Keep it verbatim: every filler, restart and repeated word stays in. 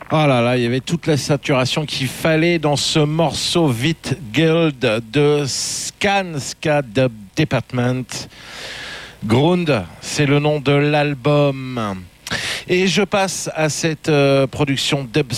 Oh là là, il y avait toute la saturation qu'il fallait dans ce morceau Vit Guild de Scan Ska Dub Department. Grund, c'est le nom de l'album. Et je passe à cette euh, production dub